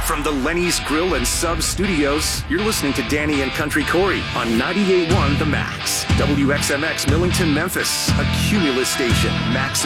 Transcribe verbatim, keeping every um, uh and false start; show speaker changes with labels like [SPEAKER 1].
[SPEAKER 1] From the Lenny's Grill and Sub Studios, you're listening to Danny and Country Corey on ninety-eight point one The Max. W X M X Millington, Memphis, a Cumulus station. Max